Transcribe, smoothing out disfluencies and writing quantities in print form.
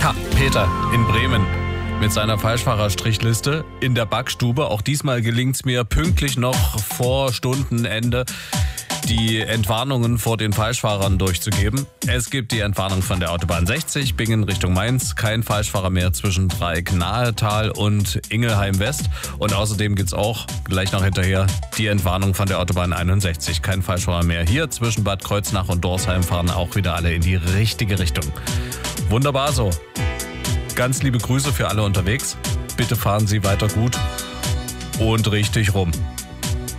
Ha, Peter in Bremen mit seiner Falschfahrerstrichliste in der Backstube. Auch diesmal gelingt es mir pünktlich noch vor Stundenende die Entwarnungen vor den Falschfahrern durchzugeben. Es gibt die Entwarnung von der Autobahn 60, Bingen Richtung Mainz. Kein Falschfahrer mehr zwischen Dreieck-Nahetal und Ingelheim West. Und außerdem gibt es auch gleich noch hinterher die Entwarnung von der Autobahn 61. Kein Falschfahrer mehr. Hier zwischen Bad Kreuznach und Dorsheim fahren auch wieder alle in die richtige Richtung. Wunderbar so. Ganz liebe Grüße für alle unterwegs. Bitte fahren Sie weiter gut und richtig rum.